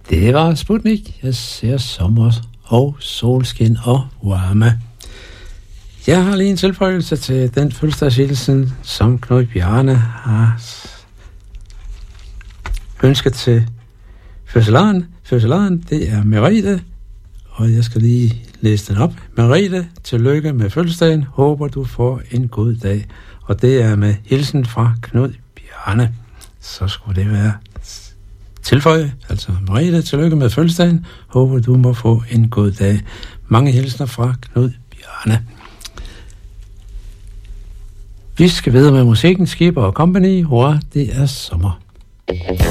Det var Sputnik. Jeg ser sommer og solskin og varme. Jeg har lige en tilføjelse til den fødselsdagshilsen, som Knud Bjarne har ønsket til fødselaren. Fødselaren, det er Merete, og jeg skal lige læse den op. Merete, tillykke med fødselsdagen. Håber du får en god dag. Og det er med hilsen fra Knud Bjarne. Så skulle det være tilføje. Altså Merete, tillykke med fødselsdagen. Håber du må få en god dag. Mange hilsner fra Knud Bjarne. Vi skal videre med musikken Skipper og Company. Hurra, det er sommer.